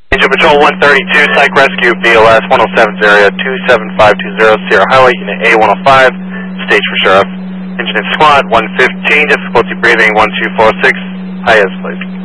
Angel Patrol 132, Psych Rescue, BLS 107 area 27520, Sierra Highway, Unit A105, stage for Sheriff. Engineering Squad 115, difficulty breathing 1246, high as please.